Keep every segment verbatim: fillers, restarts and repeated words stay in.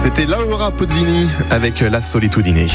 C'était Laura Pozzini avec La Solitudine.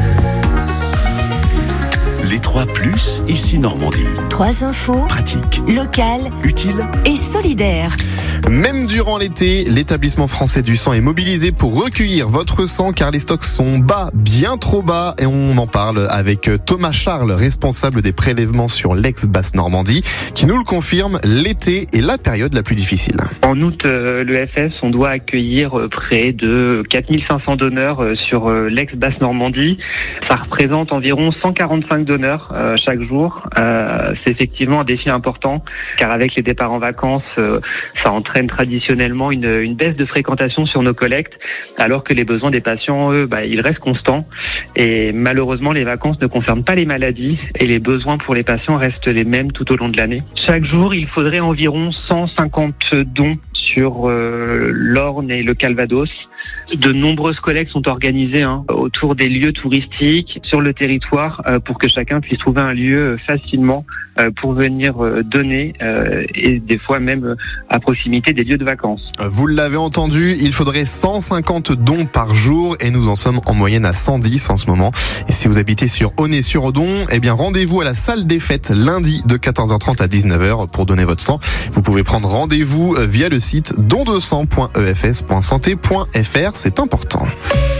Les trois plus, ici Normandie. Trois infos. Pratique. Locales. Utile. Et solidaires. Même durant l'été, l'établissement français du sang est mobilisé pour recueillir votre sang car les stocks sont bas, bien trop bas. Et on en parle avec Thomas Charles, responsable des prélèvements sur l'ex-Basse-Normandie, qui nous le confirme, l'été est la période la plus difficile. En août, euh, le F S, on doit accueillir euh, près de quatre mille cinq cents donneurs euh, sur euh, l'ex-Basse-Normandie. Ça représente environ cent quarante-cinq donneurs euh, chaque jour. Euh, c'est effectivement un défi important car avec les départs en vacances, euh, ça entraîne traditionnellement une, une baisse de fréquentation sur nos collectes, alors que les besoins des patients, eux, bah, ils restent constants. Et malheureusement, les vacances ne concernent pas les maladies et les besoins pour les patients restent les mêmes tout au long de l'année. Chaque jour, il faudrait environ cent cinquante dons sur euh, l'Orne et le Calvados. De nombreuses collectes sont organisées hein, autour des lieux touristiques sur le territoire euh, pour que chacun puisse trouver un lieu facilement euh, pour venir euh, donner euh, et des fois même euh, à proximité des lieux de vacances. Vous l'avez entendu, il faudrait cent cinquante dons par jour et nous en sommes en moyenne à cent dix en ce moment. Et si vous habitez sur Aunay-sur-Odon, eh bien rendez-vous à la salle des fêtes lundi de quatorze heures trente à dix-neuf heures pour donner votre sang. Vous pouvez prendre rendez-vous via le site don de sang point e f s point santé point f r. C'est important.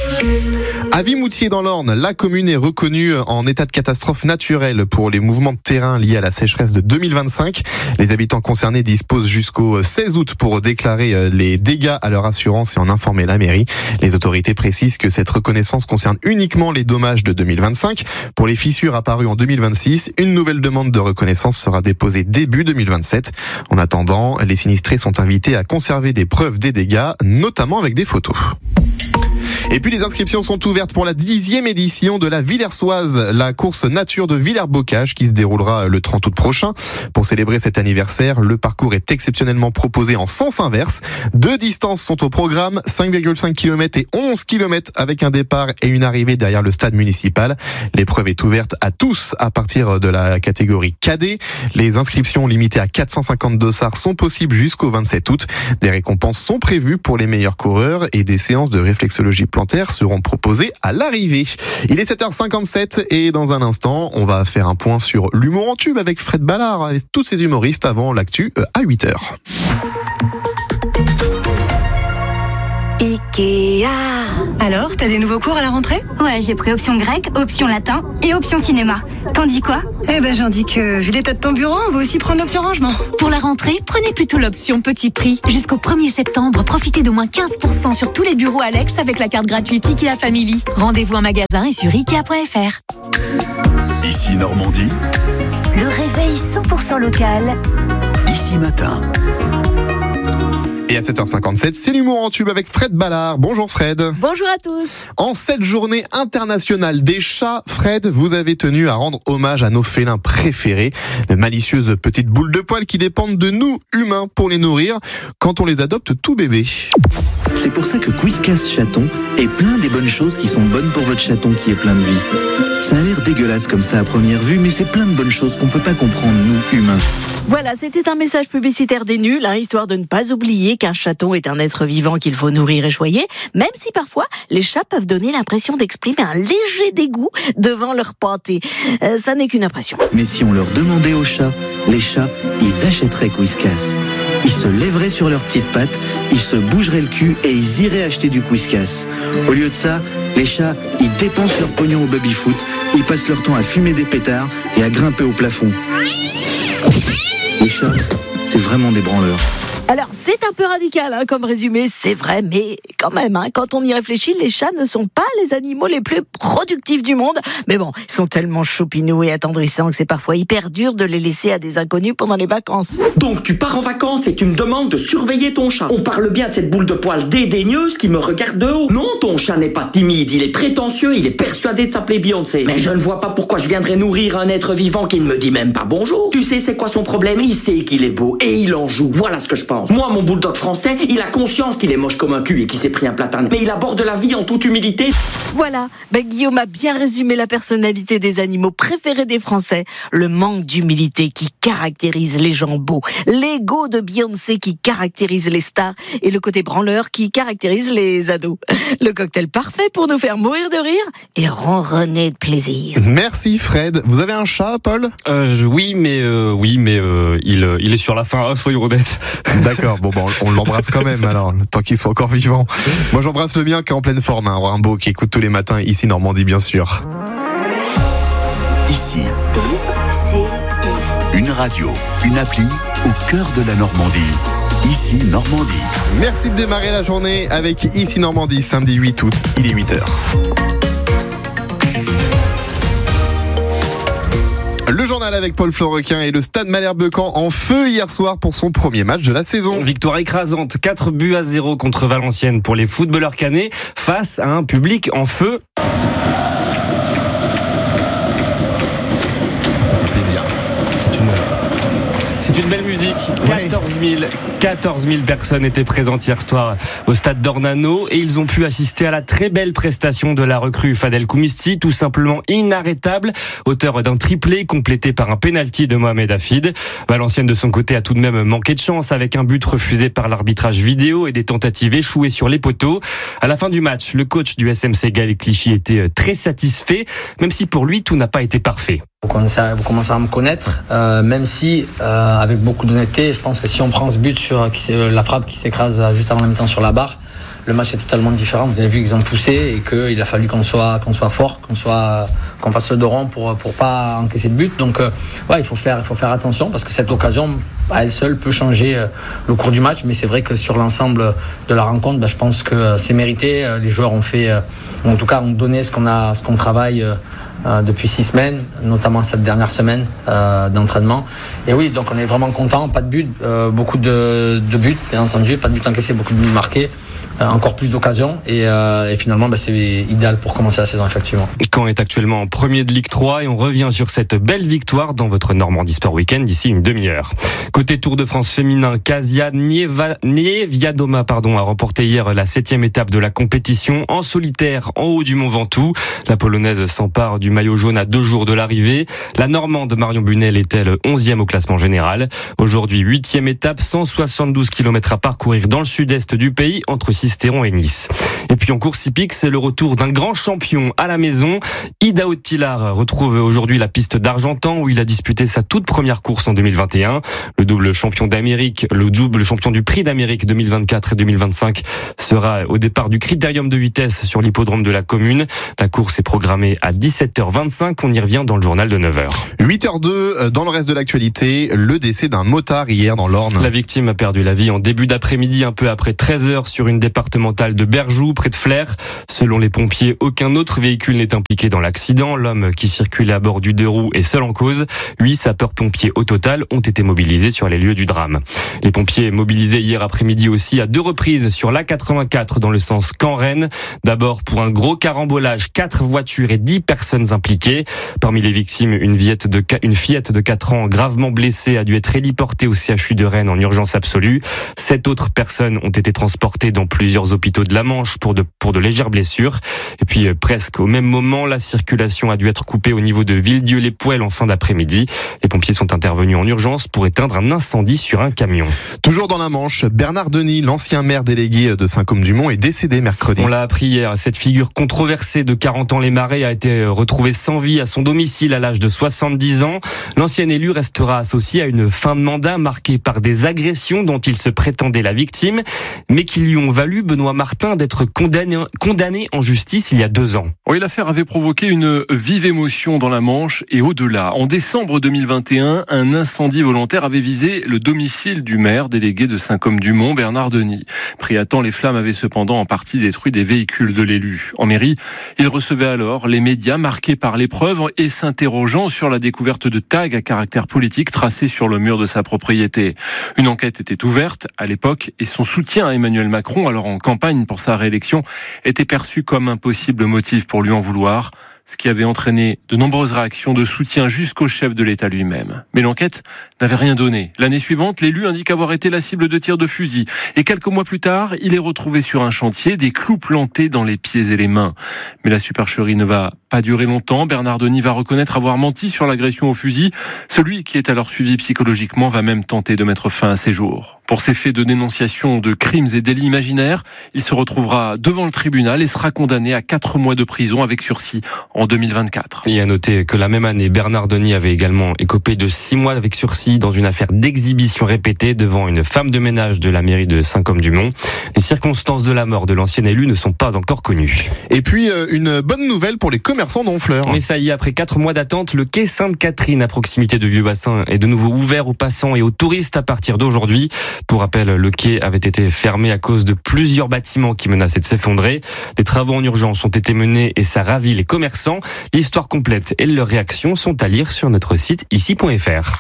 À Vimoutier dans l'Orne, la commune est reconnue en état de catastrophe naturelle pour les mouvements de terrain liés à la sécheresse de deux mille vingt-cinq. Les habitants concernés disposent jusqu'au seize août pour déclarer les dégâts à leur assurance et en informer la mairie. Les autorités précisent que cette reconnaissance concerne uniquement les dommages de deux mille vingt-cinq. Pour les fissures apparues en deux mille vingt-six, une nouvelle demande de reconnaissance sera déposée début deux mille vingt-sept. En attendant, les sinistrés sont invités à conserver des preuves des dégâts, notamment avec des photos. Et puis les inscriptions sont ouvertes pour la dixième édition de la Villersoise, la course nature de Villers-Bocage qui se déroulera le trente août prochain. Pour célébrer cet anniversaire, le parcours est exceptionnellement proposé en sens inverse. Deux distances sont au programme, cinq virgule cinq kilomètres et onze kilomètres avec un départ et une arrivée derrière le stade municipal. L'épreuve est ouverte à tous à partir de la catégorie cadet. Les inscriptions limitées à quatre cent cinquante dossards sont possibles jusqu'au vingt-sept août. Des récompenses sont prévues pour les meilleurs coureurs et des séances de réflexologie plantaire seront proposées à l'arrivée. Il est sept heures cinquante-sept et dans un instant, on va faire un point sur l'humour en tube avec Fred Ballard, avec tous ces humoristes avant l'actu à huit heures. Ikea. Alors, t'as des nouveaux cours à la rentrée ? Ouais, j'ai pris option grec, option latin et option cinéma. T'en dis quoi ? Eh ben, j'en dis que, vu l'état de ton bureau, on va aussi prendre l'option rangement. Pour la rentrée, prenez plutôt l'option petit prix. Jusqu'au premier septembre, profitez d'au moins quinze pour cent sur tous les bureaux Alex avec la carte gratuite Ikea Family. Rendez-vous en magasin et sur ikea point f r. Ici Normandie. Le réveil cent pour cent local. Ici matin. Et à sept heures cinquante-sept, c'est l'humour en tube avec Fred Ballard. Bonjour Fred. Bonjour à tous. En cette journée internationale des chats, Fred, vous avez tenu à rendre hommage à nos félins préférés, de malicieuses petites boules de poils qui dépendent de nous, humains, pour les nourrir, quand on les adopte tout bébé. C'est pour ça que Whiskas Chaton est plein des bonnes choses qui sont bonnes pour votre chaton qui est plein de vie. Ça a l'air dégueulasse comme ça à première vue, mais c'est plein de bonnes choses qu'on peut pas comprendre, nous, humains. Voilà, c'était un message publicitaire des nuls, hein, histoire de ne pas oublier qu'un chaton est un être vivant qu'il faut nourrir et choyer, même si parfois les chats peuvent donner l'impression d'exprimer un léger dégoût devant leur pâté. Euh, ça n'est qu'une impression. Mais si on leur demandait aux chats, les chats, ils achèteraient Whiskas. Ils se lèveraient sur leurs petites pattes, ils se bougeraient le cul et ils iraient acheter du Whiskas. Au lieu de ça, les chats, ils dépensent leur pognon au baby-foot, ils passent leur temps à fumer des pétards et à grimper au plafond. Les chats, c'est vraiment des branleurs. Alors, c'est un peu radical hein, comme résumé, c'est vrai, mais quand même, hein, quand on y réfléchit, les chats ne sont pas les animaux les plus productifs du monde. Mais bon, ils sont tellement choupinous et attendrissants que c'est parfois hyper dur de les laisser à des inconnus pendant les vacances. Donc tu pars en vacances et tu me demandes de surveiller ton chat. On parle bien de cette boule de poils dédaigneuse qui me regarde de haut. Non, ton chat n'est pas timide, il est prétentieux, il est persuadé de s'appeler Beyoncé. Mais je ne vois pas pourquoi je viendrais nourrir un être vivant qui ne me dit même pas bonjour. Tu sais c'est quoi son problème ? Il sait qu'il est beau et il en joue. Voilà ce que je pense. France. Moi, mon bulldog français, il a conscience qu'il est moche comme un cul et qu'il s'est pris un platane. Mais il aborde la vie en toute humilité. Voilà, ben Guillaume a bien résumé la personnalité des animaux préférés des Français. Le manque d'humilité qui caractérise les gens beaux, l'ego de Beyoncé qui caractérise les stars et le côté branleur qui caractérise les ados. Le cocktail parfait pour nous faire mourir de rire et ronronner de plaisir. Merci Fred. Vous avez un chat, Paul ? euh, je, Oui, mais euh, oui, mais euh, il, il est sur la fin. Oh, soyez honnête. D'accord. Bon, bon, on l'embrasse quand même. Alors, tant qu'il soit encore vivant. Moi, j'embrasse le mien qui est en pleine forme, hein, Rimbaud, qui écoute tous les matins ici Normandie, bien sûr. Ici, une radio, une appli au cœur de la Normandie. Ici Normandie. Merci de démarrer la journée avec Ici Normandie, samedi huit août, il est huit heures. Le journal avec Paul Florequin et le Stade Malherbe-Caen en feu hier soir pour son premier match de la saison. Victoire écrasante, quatre buts à zéro contre Valenciennes pour les footballeurs caennais face à un public en feu. Ça fait plaisir. C'est une... C'est une belle musique. quatorze mille personnes étaient présentes hier soir au stade d'Ornano et ils ont pu assister à la très belle prestation de la recrue Fadel Koumisti, tout simplement inarrêtable, auteur d'un triplé complété par un pénalty de Mohamed Hafid. Valenciennes de son côté a tout de même manqué de chance avec un but refusé par l'arbitrage vidéo et des tentatives échouées sur les poteaux. À la fin du match, le coach du S M C Gaël Clichy était très satisfait, même si pour lui tout n'a pas été parfait. Vous commencez à, vous commencez à me connaître, euh, même si, euh, avec beaucoup d'honnêteté, je pense que si on prend ce but sur qui, la frappe qui s'écrase juste avant la mi-temps sur la barre, le match est totalement différent. Vous avez vu qu'ils ont poussé et qu'il a fallu qu'on soit, qu'on soit fort, qu'on soit, qu'on fasse le dos rond pour pour pas encaisser de but. Donc, euh, ouais, il faut faire, il faut faire attention parce que cette occasion, à elle seule, peut changer euh, le cours du match. Mais c'est vrai que sur l'ensemble de la rencontre, bah, je pense que euh, c'est mérité. Les joueurs ont fait, euh, en tout cas, ont donné ce qu'on a, ce qu'on travaille. Euh, Euh, depuis six semaines, notamment cette dernière semaine euh, d'entraînement. Et oui, donc on est vraiment content, pas de but, euh, beaucoup de, de buts, bien entendu, pas de buts encaissés, beaucoup de buts marqués. Euh, encore plus d'occasions et, euh, et finalement bah, c'est idéal pour commencer la saison effectivement. Caen est actuellement en premier de Ligue trois et on revient sur cette belle victoire dans votre Normandie Sport Weekend d'ici une demi-heure. Côté Tour de France féminin, Kasia Niewiadoma pardon, a remporté hier la septième étape de la compétition en solitaire en haut du Mont Ventoux. La Polonaise s'empare du maillot jaune à deux jours de l'arrivée. La Normande Marion Bunel est elle onzième au classement général. Aujourd'hui huitième étape, cent soixante-douze kilomètres à parcourir dans le sud-est du pays entre Sisteron et Nice. Et puis en course hippique, c'est le retour d'un grand champion à la maison. Idaho Tillard retrouve aujourd'hui la piste d'Argentan où il a disputé sa toute première course en deux mille vingt et un. Le double champion d'Amérique, le double champion du Prix d'Amérique deux mille vingt-quatre et deux mille vingt-cinq sera au départ du critérium de vitesse sur l'hippodrome de la commune. La course est programmée à dix-sept heures vingt-cinq. On y revient dans le journal de neuf heures. huit heures deux, dans le reste de l'actualité, le décès d'un motard hier dans l'Orne. La victime a perdu la vie en début d'après-midi, un peu après treize heures, sur une départementale de Berjoux, près de Flers. Selon les pompiers, aucun autre véhicule n'est impliqué dans l'accident. L'homme qui circulait à bord du deux roues est seul en cause. Huit sapeurs-pompiers au total ont été mobilisés sur les lieux du drame. Les pompiers mobilisés hier après-midi aussi à deux reprises sur l'A quatre-vingt-quatre dans le sens Caen-Rennes. D'abord pour un gros carambolage, quatre voitures et dix personnes impliquées. Parmi les victimes, une fillette de, une fillette de quatre ans gravement blessée a dû être héliportée au C H U de Rennes en urgence absolue. Sept autres personnes ont été transportées dans plusieurs hôpitaux de la Manche pour de, pour de légères blessures. Et puis presque au même moment, la circulation a dû être coupée au niveau de Villedieu-les-Poêles en fin d'après-midi. Les pompiers sont intervenus en urgence pour éteindre un incendie sur un camion. Toujours dans la Manche, Bernard Denis, l'ancien maire délégué de Saint-Côme-du-Mont, est décédé mercredi. On l'a appris hier. Cette figure controversée de quarante ans les Marais a été retrouvée sans vie à son domicile à l'âge de soixante-dix ans. L'ancien élu restera associé à une fin de mandat marquée par des agressions dont il se prétendait la victime, mais qui lui ont valu, Benoît Martin, d'être condamné, condamné en justice il y a deux ans. Oui, l'affaire avait provoqué une vive émotion dans la Manche et au-delà. En décembre deux mille vingt et un, un incendie volontaire avait visé le domicile du maire délégué de Saint-Côme-du-Mont, Bernard Denis. Pris à temps, les flammes avaient cependant en partie détruit des véhicules de l'élu. En mairie, il recevait alors les médias marqués par l'épreuve et s'interrogeant sur la découverte de tags à caractère politique tracés sur le mur de sa propriété. Une enquête était ouverte à l'époque et son soutien à Emmanuel Macron, alors en campagne pour sa réélection, était perçu comme un possible motif pour lui en vouloir. ce qui avait entraîné de nombreuses réactions de soutien jusqu'au chef de l'État lui-même. Mais l'enquête n'avait rien donné. L'année suivante, l'élu indique avoir été la cible de tirs de fusil. Et quelques mois plus tard, il est retrouvé sur un chantier, des clous plantés dans les pieds et les mains. Mais la supercherie ne va pas durer longtemps. Bernard Denis va reconnaître avoir menti sur l'agression au fusil. Celui qui est alors suivi psychologiquement va même tenter de mettre fin à ses jours. Pour ces faits de dénonciation de crimes et délits imaginaires, il se retrouvera devant le tribunal et sera condamné à quatre mois de prison avec sursis en deux mille vingt-quatre. Et à noter que la même année, Bernard Denis avait également écopé de six mois avec sursis dans une affaire d'exhibition répétée devant une femme de ménage de la mairie de Saint-Côme-du-Mont. Les circonstances de la mort de l'ancien élu ne sont pas encore connues. Et puis, euh, une bonne nouvelle pour les commerçants d'Honfleur. Mais ça y est, après quatre mois d'attente, le quai Sainte-Catherine à proximité de Vieux-Bassin est de nouveau ouvert aux passants et aux touristes à partir d'aujourd'hui. Pour rappel, le quai avait été fermé à cause de plusieurs bâtiments qui menaçaient de s'effondrer. Des travaux en urgence ont été menés et ça ravit les commerçants. L'histoire complète et leurs réactions sont à lire sur notre site ici point f r.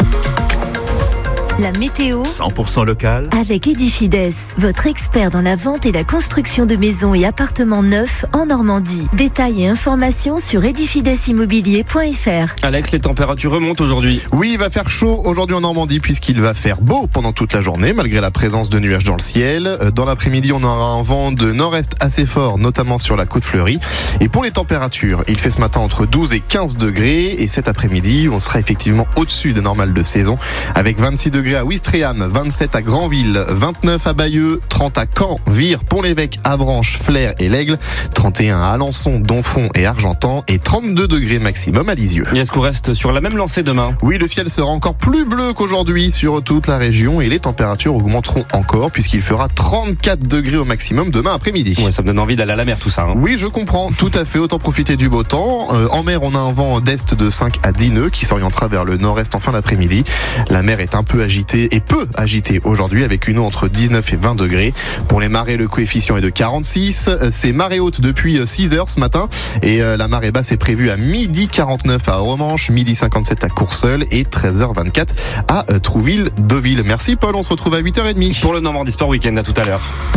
La météo cent pour cent local avec Edifides, votre expert dans la vente et la construction de maisons et appartements neufs en Normandie. Détails et informations sur edifides immobilier point f r. Alex, les températures remontent aujourd'hui. Oui, il va faire chaud aujourd'hui en Normandie puisqu'il va faire beau pendant toute la journée malgré la présence de nuages dans le ciel. Dans l'après-midi, on aura un vent de nord-est assez fort, notamment sur la côte fleurie. Et pour les températures, il fait ce matin entre douze et quinze degrés et cet après-midi, on sera effectivement au-dessus des normales de saison avec vingt-six degrés à Ouistreham, vingt-sept à Granville, vingt-neuf à Bayeux, trente à Caen, Vire, Pont-l'Évêque, Avranches, Flers et l'Aigle, trente et un à Alençon, Donfront et Argentan et trente-deux degrés maximum à Lisieux. Et est-ce qu'on reste sur la même lancée demain ? Oui, le ciel sera encore plus bleu qu'aujourd'hui sur toute la région et les températures augmenteront encore puisqu'il fera trente-quatre degrés au maximum demain après-midi. Ouais, ça me donne envie d'aller à la mer tout ça. Hein. Oui, je comprends, tout à fait, autant profiter du beau temps. Euh, en mer, on a un vent d'est de cinq à dix nœuds qui s'orientera vers le nord-est en fin d'après-midi. La mer est un peu agitée et peu agitée aujourd'hui avec une eau entre dix-neuf et vingt degrés. Pour les marées, le coefficient est de quarante-six. C'est marée haute depuis six heures ce matin et la marée basse est prévue à midi quarante-neuf à Romanche, midi cinquante-sept à Courseulles et treize heures vingt-quatre à Trouville-Deauville. Merci Paul, on se retrouve à huit heures trente. Pour le Normandie Sport Week-end, à tout à l'heure.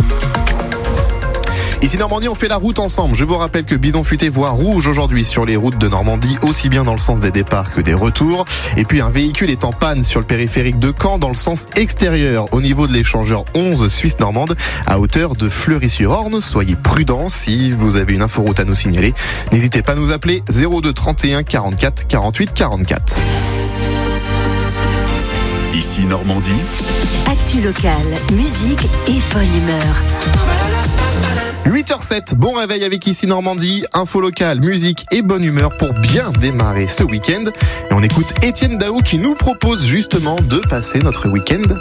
Ici Normandie, on fait la route ensemble. Je vous rappelle que Bison Futé voit rouge aujourd'hui sur les routes de Normandie, aussi bien dans le sens des départs que des retours. Et puis un véhicule est en panne sur le périphérique de Caen dans le sens extérieur au niveau de l'échangeur onze Suisse normande à hauteur de Fleury-sur-Orne. Soyez prudents si vous avez une inforoute à nous signaler. N'hésitez pas à nous appeler zéro deux trente et un quarante-quatre quarante-huit quarante-quatre. Ici Normandie. Actu locale, musique et bonne humeur. huit heures zéro sept, bon réveil avec Ici Normandie, info locale, musique et bonne humeur pour bien démarrer ce week-end. Et on écoute Étienne Dao qui nous propose justement de passer notre week-end